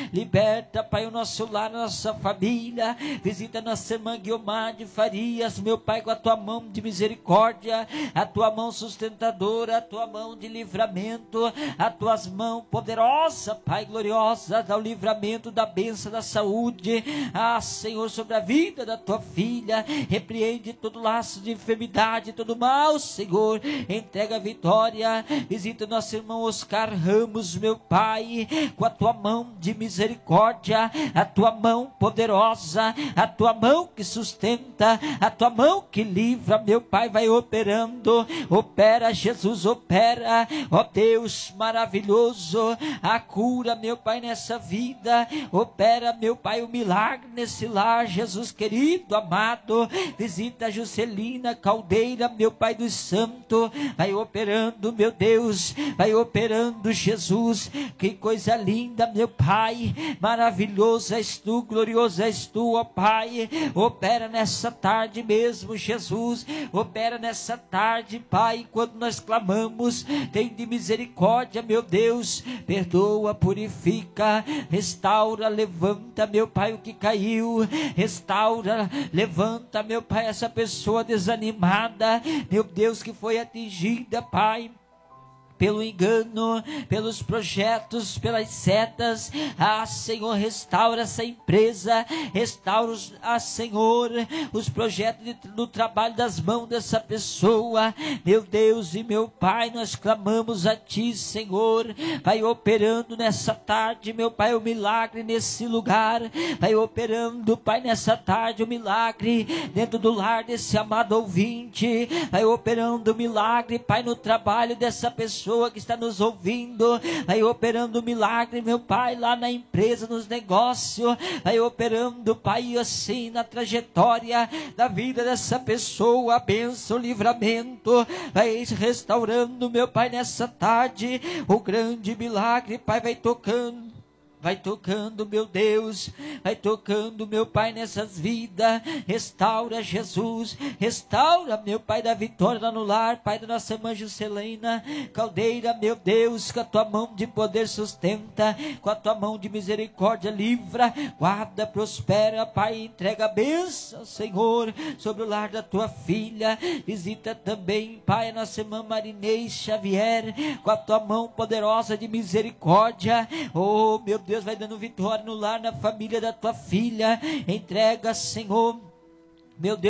liberta, Pai, o nosso lar, a nossa família, visita nossa irmã Guiomar de Farias, meu Pai, com a tua mão de misericórdia, a tua mão sustentadora, a tua mão de livramento, a tua mão poderosa, Pai, gloriosa, dá o livramento da bênção da saúde, Senhor, sobre a vida da tua filha, repreende todo laço de enfermidade, todo mal, Senhor, entrega a vitória, visita nosso irmão Oscar Ramos, meu Pai, com a tua mão de misericórdia, a tua mão poderosa, a tua mão que sustenta, a tua mão que livra, meu Pai, vai operando, opera Jesus, opera, ó Deus maravilhoso, a cura, meu Pai, nessa vida, opera, meu Pai, o milagre nesse lar, Jesus querido, amado, visita a Juscelina Caldeira, meu Pai dos santos, vai operando, meu Deus, vai operando, Jesus, que coisa linda, meu Pai, maravilhoso és tu, glorioso és tu, ó Pai, opera nessa tarde mesmo, Jesus, opera nessa tarde, Pai, quando nós clamamos, tem de misericórdia, meu Deus, perdoa, purifica, restaura, levanta, meu Pai, o que caiu, restaura, levanta, meu Pai, essa pessoa desanimada, meu Deus, que foi atingida, Pai, pelo engano, pelos projetos, pelas setas, Senhor, restaura essa empresa, restaura, Senhor, os projetos do trabalho das mãos dessa pessoa, meu Deus e meu Pai, nós clamamos a Ti, Senhor, vai operando nessa tarde, meu Pai, o milagre nesse lugar, vai operando, Pai, nessa tarde o milagre, dentro do lar desse amado ouvinte, vai operando o milagre, Pai, no trabalho dessa pessoa, que está nos ouvindo, vai operando o milagre, meu Pai, lá na empresa, nos negócios, vai operando, Pai, assim, na trajetória da vida dessa pessoa, a bênção, o livramento, vai restaurando, meu Pai, nessa tarde, o grande milagre, Pai, vai tocando, meu Deus, vai tocando, meu Pai, nessas vidas, restaura, Jesus, restaura, meu Pai, da vitória lá no lar, Pai, da nossa irmã Juscelina Caldeira, meu Deus, com a tua mão de poder sustenta, com a tua mão de misericórdia livra, guarda, prospera, Pai, entrega a bênção, Senhor, sobre o lar da tua filha, visita também, Pai, a nossa irmã Marinês Xavier, com a tua mão poderosa de misericórdia, oh, meu Deus, vai dando vitória no lar, na família da tua filha, entrega, Senhor, meu Deus,